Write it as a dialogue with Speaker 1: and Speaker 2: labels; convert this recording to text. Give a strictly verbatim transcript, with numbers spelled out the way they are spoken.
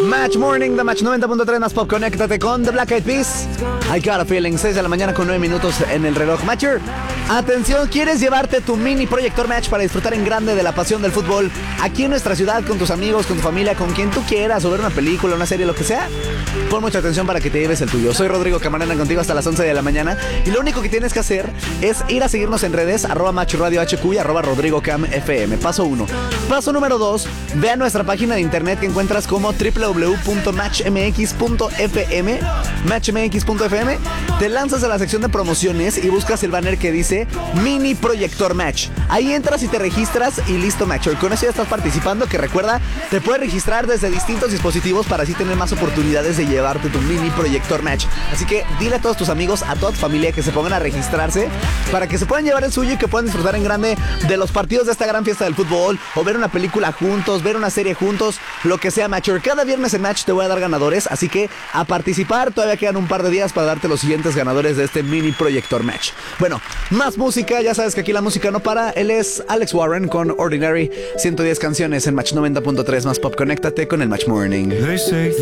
Speaker 1: Match Morning de Match noventa punto tres más Pop. Conéctate con The Black Eyed Peas. I Got a Feeling. seis de la mañana con nueve minutos en el reloj. Matcher, atención, ¿quieres llevarte tu mini proyector Match para disfrutar en grande de la pasión del fútbol aquí en nuestra ciudad, con tus amigos, con tu familia, con quien tú quieras, o ver una película, una serie, lo que sea? Pon mucha atención para que te lleves el tuyo. Soy Rodrigo Camarena, contigo hasta las once de la mañana, y lo único que tienes que hacer es ir a seguirnos en redes, arroba Match Radio H Q y arroba Rodrigo Cam F M. Paso uno. Paso número dos, ve a nuestra página de internet que encuentras como doble u doble u doble u punto match m x punto f m, match m x punto f m. Te lanzas a la sección de promociones y buscas el banner que dice Mini Proyector Match. Ahí entras y te registras y listo, Match. Con eso ya estás participando, que recuerda, te puedes registrar desde distintos dispositivos para así tener más oportunidades de llevarte tu Mini Proyector Match. Así que dile a todos tus amigos, a toda tu familia, que se pongan a registrarse para que se puedan llevar el suyo y que puedan disfrutar en grande de los partidos de esta gran fiesta del fútbol, o ver una película juntos, ver una serie juntos, lo que sea, Match. Cada viernes en Match te voy a dar ganadores, así que a participar. Todavía quedan un par de días para darte los siguientes ganadores de este Mini Proyector Match. Bueno, más música, ya sabes que aquí la música no para. Él es Alex Warren con Ordinary. ciento diez canciones en Match noventa punto tres más Pop. Conéctate con el Match Morning.